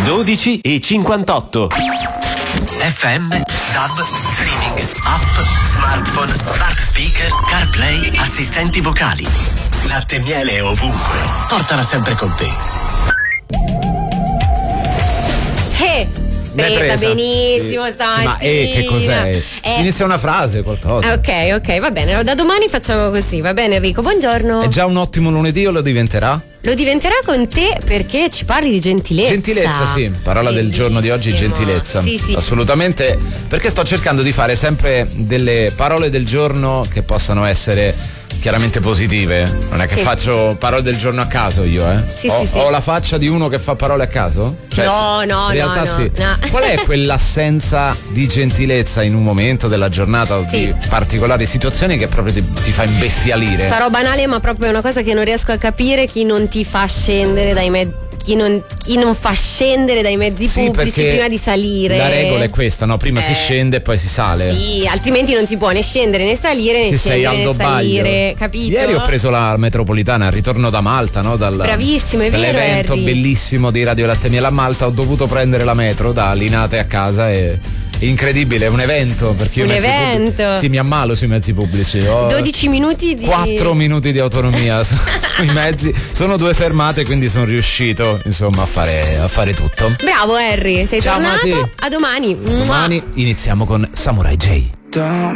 12:58. FM, DAB, streaming, app, smartphone, smart speaker, CarPlay, assistenti vocali. Latte e miele ovunque. Portala sempre con te. Presa benissimo, sì. stamattina. Sì, ma che cos'è? Inizia una frase, qualcosa. Ok, va bene. Da domani facciamo così, va bene Enrico? Buongiorno. È già un ottimo lunedì o lo diventerà? Lo diventerà con te perché ci parli di gentilezza. Gentilezza, sì. Parola del giorno di oggi, gentilezza. Sì. Assolutamente, perché sto cercando di fare sempre delle parole del giorno che possano essere chiaramente positive. Non è che faccio parole del giorno a caso io, Sì. Ho la faccia di uno che fa parole a caso? Cioè, no, in realtà sì. No. Qual è quell'assenza di gentilezza in un momento della giornata o di particolari situazioni che proprio ti fa imbestialire? Sarò banale, ma proprio è una cosa che non riesco a capire: chi non ti fa scendere dai mezzi. Chi non fa scendere dai mezzi pubblici prima di salire. La regola è questa, no? Prima si scende e poi si sale. Sì, altrimenti non si può né scendere né salire, né Ti scendere sei né Aldo salire, Baglio. capito? Ieri ho preso la metropolitana al ritorno da Malta, no? Bravissimo, è vero, dall'evento Harry. bellissimo di Radio Latte e Miele a Malta. Ho dovuto prendere la metro da Linate a casa e incredibile, è un evento perché io sì, mi ammalo sui mezzi pubblici. Ho 12 minuti di 4 minuti di autonomia sui mezzi, sono 2 fermate, quindi sono riuscito insomma a fare tutto. Bravo Harry, sei Ciao, tornato. Mati. A domani. Domani iniziamo con Samurai J.